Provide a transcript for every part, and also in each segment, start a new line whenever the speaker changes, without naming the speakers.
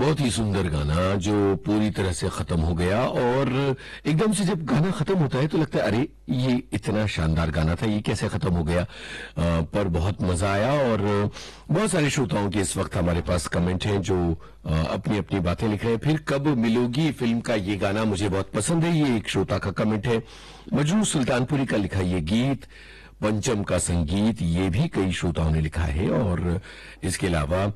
बहुत ही सुंदर गाना जो पूरी तरह से खत्म हो गया और एकदम से जब गाना खत्म होता है तो लगता है अरे ये इतना शानदार गाना था, ये कैसे खत्म हो गया। पर बहुत मजा आया और बहुत सारे श्रोताओं के इस वक्त हमारे पास कमेंट हैं जो अपनी अपनी बातें लिख रहे हैं। फिर कब मिलोगी फिल्म का ये गाना मुझे बहुत पसंद है, ये एक श्रोता का कमेंट है। मजनू सुल्तानपुरी का लिखा ये गीत, पंचम का संगीत, ये भी कई श्रोताओं ने लिखा है। और इसके अलावा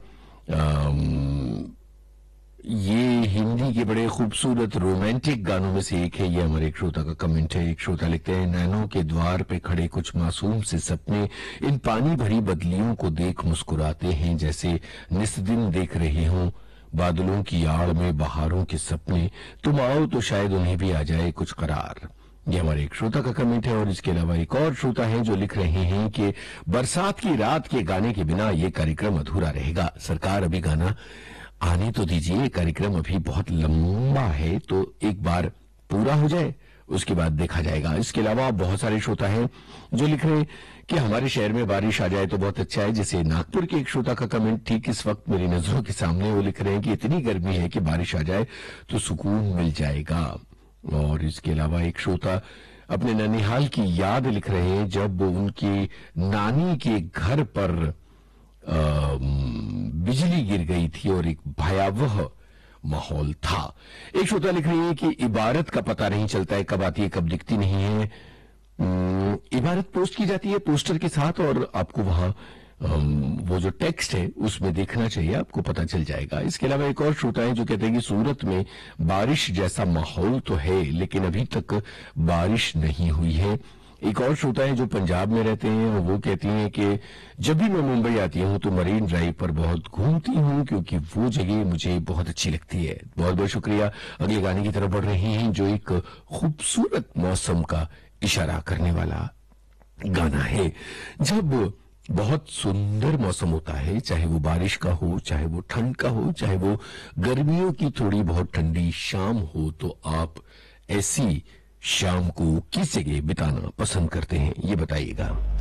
ये हिंदी के बड़े खूबसूरत रोमांटिक गानों में से एक है। ये हमारे एक श्रोता का कमेंट है। एक श्रोता लिखते हैं, नैनों के द्वार पे खड़े कुछ मासूम से सपने इन पानी भरी बदलियों को देख मुस्कुराते हैं, जैसे निस्दिन देख रहे हों बादलों की आड़ में बहारों के सपने, तुम आओ तो शायद उन्हें भी आ जाए कुछ करार। ये हमारे एक श्रोता का कमेंट है। और इसके अलावा एक और श्रोता है जो लिख रहे हैं कि बरसात की रात के गाने के बिना ये कार्यक्रम अधूरा रहेगा। सरकार अभी गाना आने तो दीजिए, कार्यक्रम अभी बहुत लंबा है तो एक बार पूरा हो जाए उसके बाद देखा जाएगा। इसके अलावा बहुत सारे श्रोता हैं जो लिख रहे हैं कि हमारे शहर में बारिश आ जाए तो बहुत अच्छा है। जैसे नागपुर के एक श्रोता का कमेंट ठीक इस वक्त मेरी नजरों के सामने, वो लिख रहे हैं कि इतनी गर्मी है कि बारिश आ जाए तो सुकून मिल जाएगा। और इसके अलावा एक श्रोता अपने ननिहाल की याद लिख रहे हैं जब उनकी नानी के घर पर बिजली गिर गई थी और एक भयावह माहौल था। एक श्रोता लिख रही है कि इबारत का पता नहीं चलता है, कब आती है कब दिखती नहीं है। इबारत पोस्ट की जाती है पोस्टर के साथ और आपको वहां वो जो टेक्स्ट है उसमें देखना चाहिए, आपको पता चल जाएगा। इसके अलावा एक और श्रोता है जो कहते हैं कि सूरत में बारिश जैसा माहौल तो है लेकिन अभी तक बारिश नहीं हुई है। एक और श्रोता है जो पंजाब में रहते हैं और वो कहती हैं कि जब भी मैं मुंबई आती हूं तो मरीन ड्राइव पर बहुत घूमती हूं क्योंकि वो जगह मुझे बहुत अच्छी लगती है। बहुत बहुत शुक्रिया। अगले गाने की तरफ बढ़ रहे हैं जो एक खूबसूरत मौसम का इशारा करने वाला गाना है। जब बहुत सुंदर मौसम होता है, चाहे वो बारिश का हो, चाहे वो ठंड का हो, चाहे वो गर्मियों की थोड़ी बहुत ठंडी शाम हो, तो आप ऐसी शाम को किस जगह बिताना पसंद करते हैं ये बताइएगा।